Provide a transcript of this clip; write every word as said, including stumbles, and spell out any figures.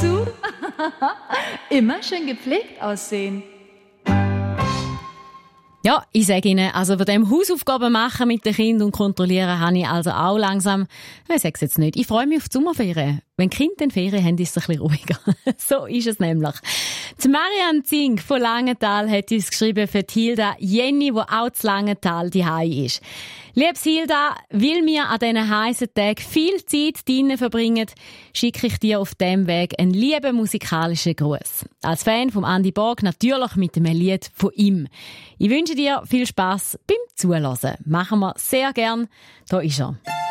zu. Immer schön gepflegt aussehen. Ja, ich sage Ihnen, also von dem Hausaufgaben machen mit den Kindern und kontrollieren, habe ich also auch langsam, ich sage es jetzt nicht, ich freue mich auf die Sommerferien. Wenn die Kinder in Ferien haben, ist es ein bisschen ruhiger. So ist es nämlich. Die Marianne Zink von Langenthal hat uns geschrieben für die Hilda Jenny, die auch zu Langenthal daheim ist. Liebes Hilda, weil wir an diesen heissen Tagen viel Zeit drinnen verbringen, schicke ich dir auf diesem Weg einen lieben musikalischen Gruß. Als Fan von Andy Borg natürlich mit einem Lied von ihm. Ich wünsche dir viel Spass beim Zuhören. Machen wir sehr gern. Da ist er.